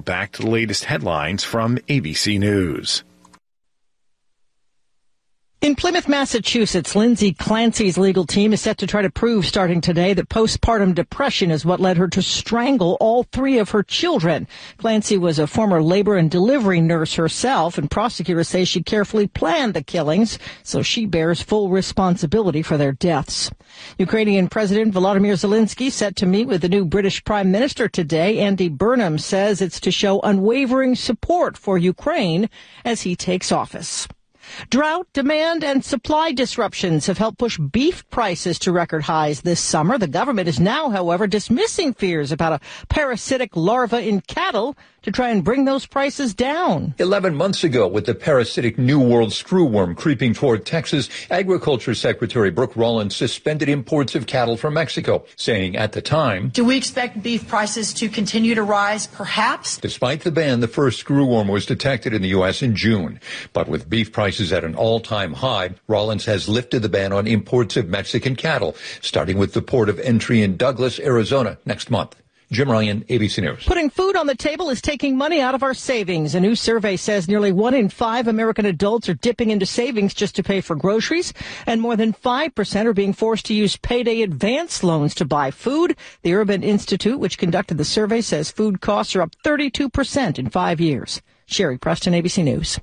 back to the latest headlines from ABC News. In Plymouth, Massachusetts, Lindsay Clancy's legal team is set to try to prove starting today that postpartum depression is what led her to strangle all three of her children. Clancy was a former labor and delivery nurse herself, and prosecutors say she carefully planned the killings, so she bears full responsibility for their deaths. Ukrainian President Volodymyr Zelensky set to meet with the new British Prime Minister today. Andy Burnham says it's to show unwavering support for Ukraine as he takes office. Drought, demand, and supply disruptions have helped push beef prices to record highs this summer. The government is now, however, dismissing fears about a parasitic larva in cattle to try and bring those prices down. 11 months ago, with the parasitic New World screwworm creeping toward Texas, Agriculture Secretary Brooke Rollins suspended imports of cattle from Mexico, saying at the time, "Do we expect beef prices to continue to rise? Perhaps." Despite the ban, the first screwworm was detected in the U.S. in June. But with beef prices at an all-time high, Rollins has lifted the ban on imports of Mexican cattle, starting with the port of entry in Douglas, Arizona, next month. Jim Ryan, ABC News. Putting food on the table is taking money out of our savings. A new survey says nearly 1 in 5 American adults are dipping into savings just to pay for groceries, and more than 5% are being forced to use payday advance loans to buy food. The Urban Institute, which conducted the survey, says food costs are up 32% in 5 years. Sherry Preston, ABC News.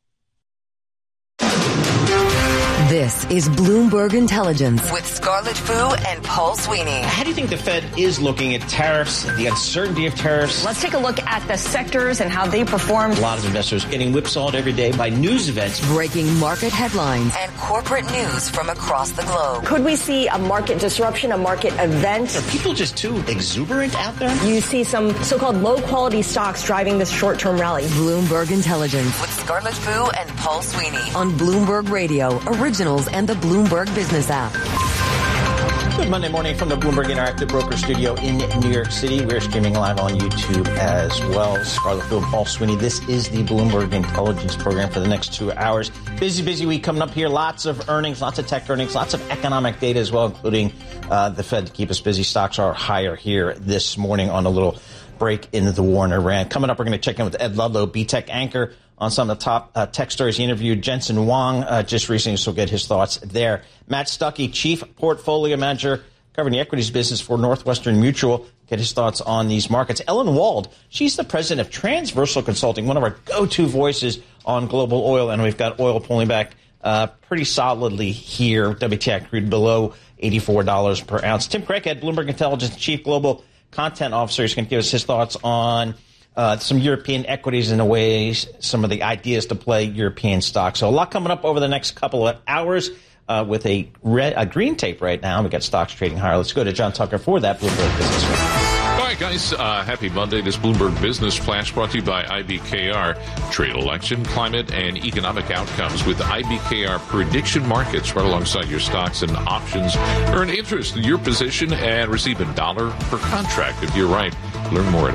This is Bloomberg Intelligence with Scarlett Fu and Paul Sweeney. How do you think the Fed is looking at tariffs, the uncertainty of tariffs? Let's take a look at the sectors and how they performed. A lot of investors getting whipsawed every day by news events. Breaking market headlines and corporate news from across the globe. Could we see a market disruption, a market event? Are people just too exuberant out there? You see some so-called low-quality stocks driving this short-term rally. Bloomberg Intelligence with Scarlett Fu and Paul Sweeney on Bloomberg Radio, Originals and the Bloomberg Business app. Good Monday morning from the Bloomberg Interactive Broker Studio in New York City. We're streaming live on YouTube as well. Scarlett Fu and Paul Sweeney. This is the Bloomberg Intelligence program for the next 2 hours. Busy week coming up here. Lots of earnings, lots of tech earnings, lots of economic data as well, including the Fed to keep us busy. Stocks are higher here this morning on a little break in the war in Iran. Coming up, we're going to check in with Ed Ludlow, BTech anchor, on some of the top tech stories. He interviewed Jensen Huang just recently, so we'll get his thoughts there. Matt Stuckey, Chief Portfolio Manager covering the equities business for Northwestern Mutual, get his thoughts on these markets. Ellen Wald, she's the president of Transversal Consulting, one of our go-to voices on global oil, and we've got oil pulling back pretty solidly here. WTI crude below $84 per ounce. Tim Craighead, Bloomberg Intelligence Chief Global Content Officer, is going to give us his thoughts on some European equities and the ways, some of the ideas to play European stocks. So a lot coming up over the next couple of hours with a green tape right now. We got stocks trading higher. Let's go to John Tucker for that Bloomberg Business Flash. All right, guys. Happy Monday. This Bloomberg Business Flash brought to you by IBKR. Trade, election, climate, and economic outcomes with IBKR prediction markets right alongside your stocks and options. Earn interest in your position and receive $1 per contract if you're right. Learn more at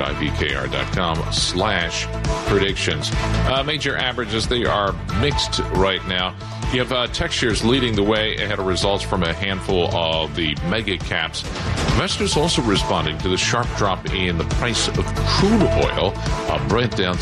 ibkr.com/predictions. Major averages, they are mixed right now. You have tech shares leading the way ahead of results from a handful of the mega caps. Investors also responding to the sharp drop in the price of crude oil. Brent down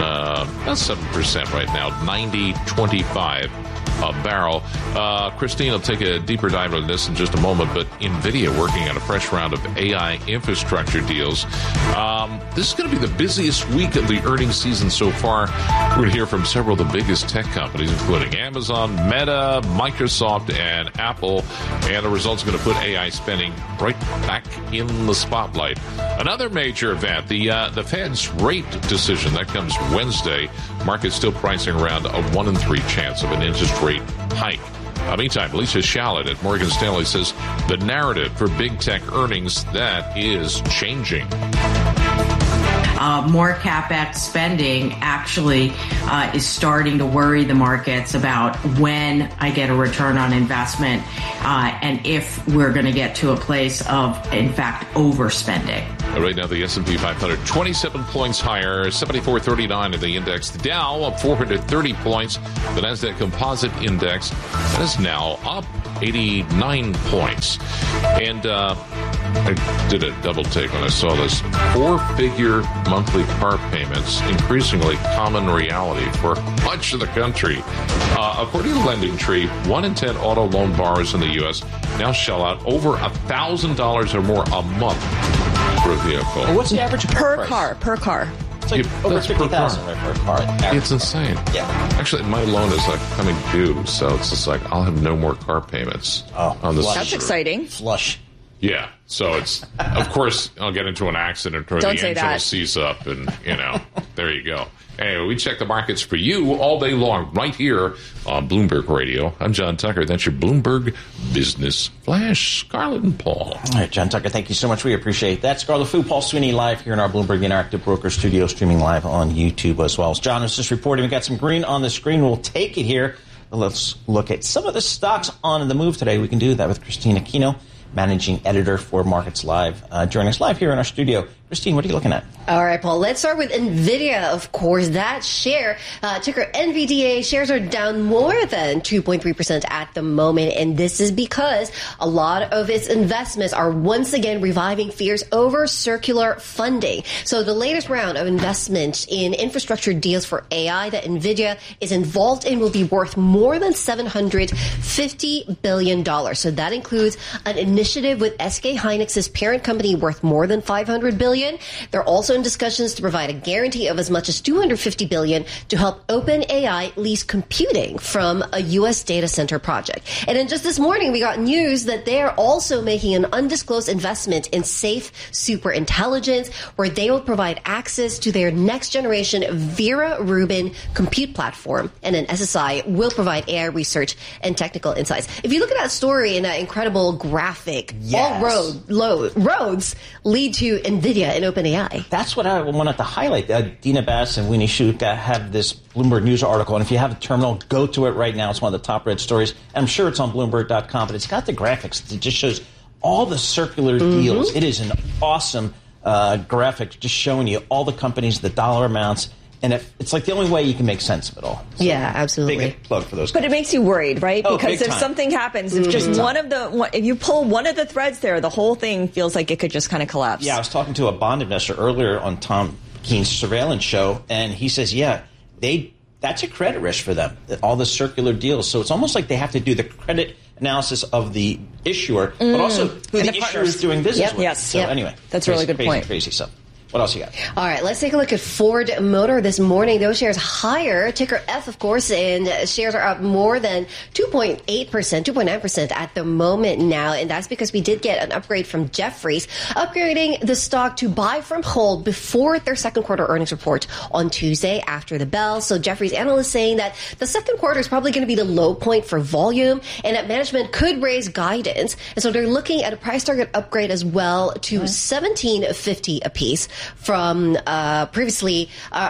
7% right now, 90.25 a barrel. Christine will take a deeper dive on this in just a moment, but NVIDIA working on a fresh round of AI infrastructure deals. This is going to be the busiest week of the earnings season so far. We're going to hear from several of the biggest tech companies, including Amazon, Meta, Microsoft, and Apple, and the results are going to put AI spending right back in the spotlight. Another major event, the Fed's rate decision, that comes Wednesday. Market's still pricing around a 1 in 3 chance of an interest rate hike. Meantime, Lisa Shallett at Morgan Stanley says the narrative for big tech earnings, that is changing. More CapEx spending actually is starting to worry the markets about when I get a return on investment and if we're going to get to a place of, in fact, overspending. Right now, the S&P 500, 27 points higher, 74.39 in the index. The Dow up 430 points. The Nasdaq Composite Index is now up 89 points. And I did a double take when I saw this. 4-figure monthly car payments, increasingly common reality for much of the country. According to LendingTree, 1 in 10 auto loan borrowers in the U.S. now shell out over $1,000 or more a month for a vehicle. Well, what's the average per car? It's like over $50,000 per car. It's insane. Yeah. Actually, my loan is coming due, so it's just like I'll have no more car payments on this. That's exciting. Flush. Yeah. So it's, of course, I'll get into an accident or Don't the say engine will that. seize up and, there you go. Anyway, we check the markets for you all day long right here on Bloomberg Radio. I'm John Tucker. That's your Bloomberg Business Flash. Scarlett and Paul. All right, John Tucker, thank you so much. We appreciate that. Scarlett Fu, Paul Sweeney live here in our Bloomberg Interactive Broker studio, streaming live on YouTube as well. As John was just reporting, we got some green on the screen. We'll take it here. Let's look at some of the stocks on the move today. We can do that with Christine Aquino, managing editor for Markets Live, joining us live here in our studio. Christine, what are you looking at? All right, Paul, let's start with NVIDIA, of course. That share, ticker NVDA, shares are down more than 2.3% at the moment. And this is because a lot of its investments are once again reviving fears over circular funding. So the latest round of investment in infrastructure deals for AI that NVIDIA is involved in will be worth more than $750 billion. So that includes an initiative with SK Hynix's parent company worth more than $500 billion. They're also in discussions to provide a guarantee of as much as $250 billion to help OpenAI lease computing from a U.S. data center project. And then just this morning, we got news that they are also making an undisclosed investment in Safe Superintelligence, where they will provide access to their next generation Vera Rubin compute platform. And then SSI will provide AI research and technical insights. If you look at that story in that incredible graphic, all roads lead to NVIDIA and OpenAI. That's what I wanted to highlight. Dina Bass and Winnie Shuka have this Bloomberg News article, and if you have a terminal, go to it right now. It's one of the top read stories. I'm sure it's on Bloomberg.com, but it's got the graphics. It just shows all the circular deals. It is an awesome graphic just showing you all the companies, the dollar amounts, and it's like the only way you can make sense of it all. So yeah, absolutely. Big plug for those guys. But it makes you worried, right? Oh, because if something happens, if just if you pull one of the threads there, the whole thing feels like it could just kind of collapse. Yeah, I was talking to a bond investor earlier on Tom Keene's surveillance show, and he says, that's a credit risk for them, all the circular deals. So it's almost like they have to do the credit analysis of the issuer, but also who the issuer is doing business with. Yes. So anyway, that's a really good point. Crazy stuff. What else you got? All right, let's take a look at Ford Motor this morning. Those shares higher, ticker F, of course, and shares are up more than 2.8%, 2.9% at the moment now. And that's because we did get an upgrade from Jefferies, upgrading the stock to buy from hold before their second quarter earnings report on Tuesday after the bell. So Jefferies analysts saying that the second quarter is probably going to be the low point for volume and that management could raise guidance. And so they're looking at a price target upgrade as well to $17.50 a piece, from previously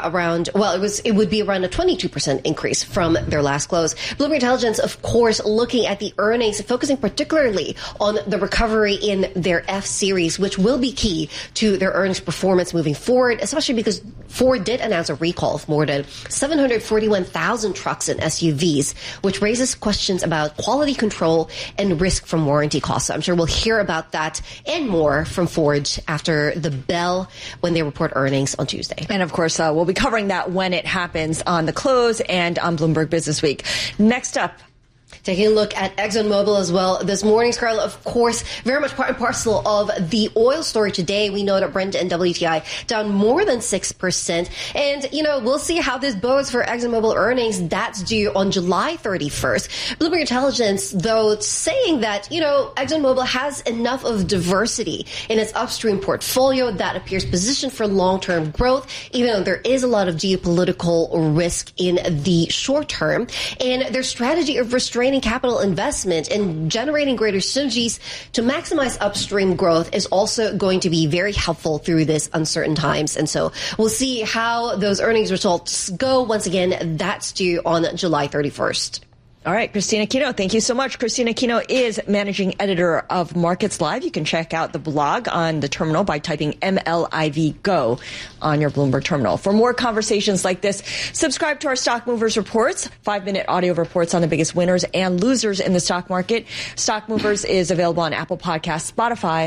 it would be around a 22% increase from their last close. Bloomberg Intelligence, of course, looking at the earnings, focusing particularly on the recovery in their F series, which will be key to their earnings performance moving forward, especially because Ford did announce a recall of more than 741,000 trucks and SUVs, which raises questions about quality control and risk from warranty costs. So I'm sure we'll hear about that and more from Ford after the bell when they report earnings on Tuesday. And of course, we'll be covering that when it happens on the close and on Bloomberg Business Week. Next up, taking a look at ExxonMobil as well this morning, Scarlett, of course, very much part and parcel of the oil story today. We know that Brent and WTI down more than 6%. And, we'll see how this bodes for ExxonMobil earnings. That's due on July 31st. Bloomberg Intelligence, though, saying that, ExxonMobil has enough of diversity in its upstream portfolio that appears positioned for long-term growth, even though there is a lot of geopolitical risk in the short term. And their strategy of restraining capital investment and generating greater synergies to maximize upstream growth is also going to be very helpful through this uncertain times. And so we'll see how those earnings results go. Once again, that's due on July 31st. All right, Christine Aquino, thank you so much. Christine Aquino is managing editor of Markets Live. You can check out the blog on the terminal by typing MLIV GO on your Bloomberg terminal. For more conversations like this, subscribe to our Stock Movers Reports, 5-minute audio reports on the biggest winners and losers in the stock market. Stock Movers is available on Apple Podcasts, Spotify,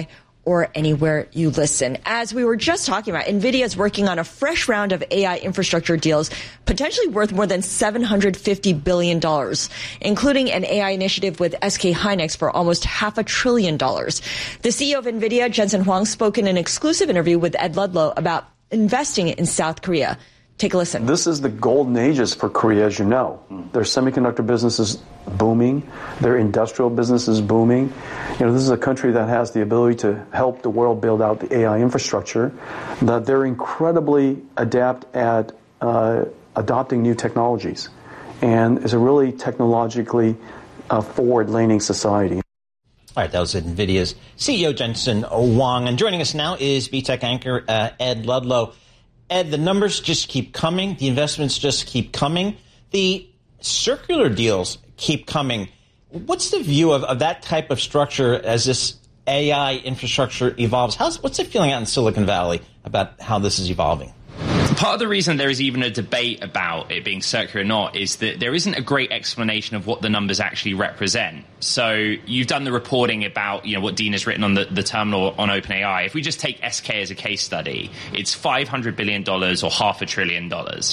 or anywhere you listen. As we were just talking about, NVIDIA is working on a fresh round of AI infrastructure deals, potentially worth more than $750 billion, including an AI initiative with SK Hynix for almost $500 billion. The CEO of NVIDIA, Jensen Huang, spoke in an exclusive interview with Ed Ludlow about investing in South Korea. Take a listen. This is the golden ages for Korea, as you know. Their semiconductor business is booming. Their industrial business is booming. This is a country that has the ability to help the world build out the AI infrastructure, that they're incredibly adept at adopting new technologies, and is a really technologically forward-leaning society. All right, that was NVIDIA's CEO, Jensen Huang. And joining us now is BTech anchor Ed Ludlow. Ed, the numbers just keep coming. The investments just keep coming. The circular deals keep coming. What's the view of that type of structure as this AI infrastructure evolves? What's the feeling out in Silicon Valley about how this is evolving? Part of the reason there is even a debate about it being circular or not is that there isn't a great explanation of what the numbers actually represent. So you've done the reporting about what Dean has written on the terminal on OpenAI. If we just take SK as a case study, it's $500 billion or $500 billion.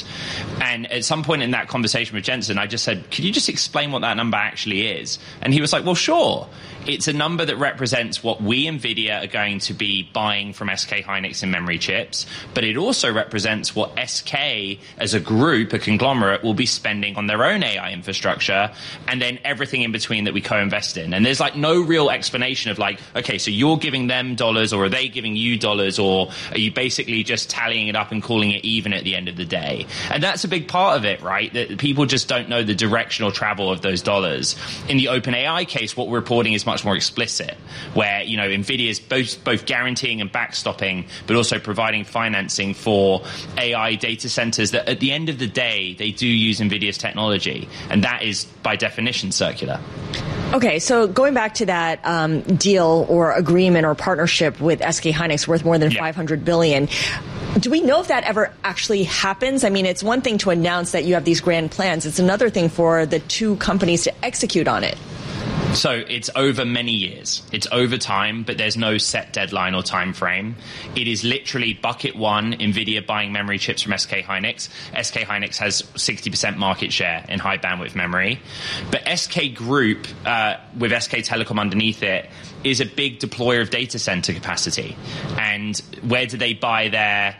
And at some point in that conversation with Jensen, I just said, could you just explain what that number actually is? And he was like, well, sure. It's a number that represents what we, NVIDIA, are going to be buying from SK Hynix in memory chips, but it also represents what SK as a group, a conglomerate, will be spending on their own AI infrastructure, and then everything in between that we co-invest in. And there's no real explanation of okay, so you're giving them dollars, or are they giving you dollars, or are you basically just tallying it up and calling it even at the end of the day? And that's a big part of it, right? That people just don't know the directional travel of those dollars. In the OpenAI case, what we're reporting is much more explicit, where NVIDIA is both guaranteeing and backstopping, but also providing financing for AI data centers that at the end of the day, they do use NVIDIA's technology. And that is, by definition, circular. Okay, so going back to that deal or agreement or partnership with SK Hynix worth more than $500 billion, do we know if that ever actually happens? I mean, it's one thing to announce that you have these grand plans. It's another thing for the two companies to execute on it. So it's over many years. It's over time, but there's no set deadline or time frame. It is literally bucket one, NVIDIA buying memory chips from SK Hynix. SK Hynix has 60% market share in high bandwidth memory. But SK Group, with SK Telecom underneath it, is a big deployer of data center capacity. And where do they buy their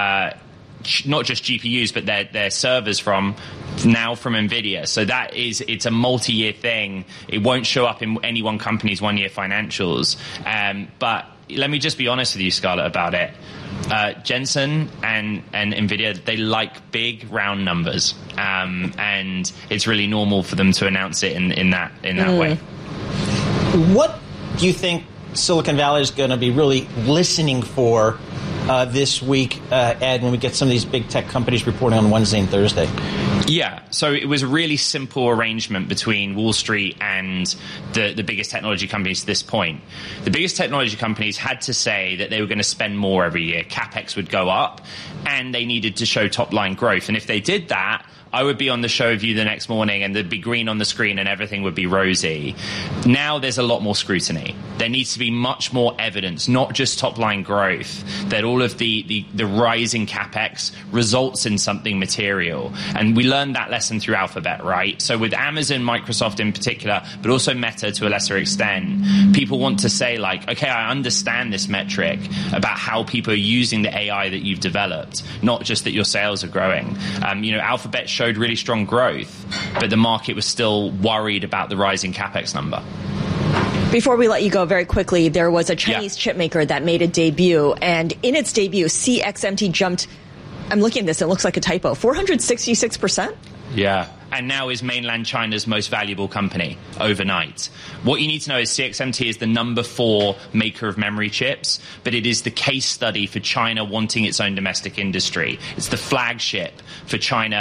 not just GPUs, but their servers from NVIDIA. So it's a multi-year thing. It won't show up in any one company's one-year financials. But let me just be honest with you, Scarlett, about it. Jensen and NVIDIA, they like big round numbers. And it's really normal for them to announce it in that way. What do you think Silicon Valley is going to be really listening for this week, Ed, when we get some of these big tech companies reporting on Wednesday and Thursday? Yeah, so it was a really simple arrangement between Wall Street and the biggest technology companies to this point. The biggest technology companies had to say that they were going to spend more every year. CapEx would go up, and they needed to show top-line growth. And if they did that, I would be on the show with you the next morning and there'd be green on the screen and everything would be rosy. Now there's a lot more scrutiny. There needs to be much more evidence, not just top-line growth, that all of the rising CapEx results in something material. And we learned that lesson through Alphabet, right? So with Amazon, Microsoft in particular, but also Meta to a lesser extent, people want to say okay, I understand this metric about how people are using the AI that you've developed, not just that your sales are growing. Alphabet showed really strong growth, but the market was still worried about the rising CapEx number. Before we let you go, very quickly, there was a Chinese chip maker that made a debut, and in its debut, CXMT jumped, I'm looking at this, it looks like a typo, 466%? Yeah. And now is mainland China's most valuable company overnight. What you need to know is CXMT is the number 4 maker of memory chips, but it is the case study for China wanting its own domestic industry. It's the flagship for China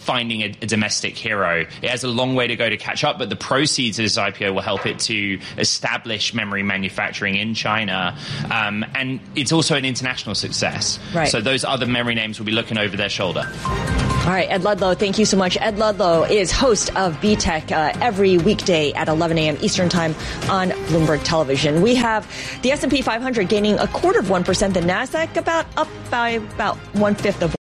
finding a domestic hero. It has a long way to go to catch up, but the proceeds of this IPO will help it to establish memory manufacturing in China. And it's also an international success. Right. So those other memory names will be looking over their shoulder. All right, Ed Ludlow, thank you so much. Ed Ludlow is host of BTech every weekday at 11 a.m. Eastern Time on Bloomberg Television. We have the S&P 500 gaining 0.25%, the NASDAQ up by about 1/5 of